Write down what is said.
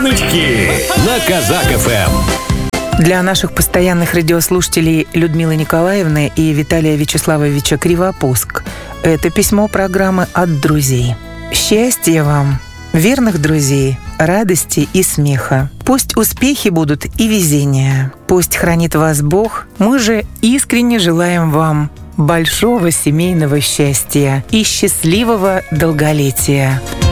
Нытики на Казак ФМ. Для наших постоянных радиослушателей Людмилы Николаевны и Виталия Вячеславовича Кривопуск это письмо программы от друзей. Счастья вам, верных друзей, радости и смеха. Пусть успехи будут и везение. Пусть хранит вас Бог. Мы же искренне желаем вам большого семейного счастья и счастливого долголетия.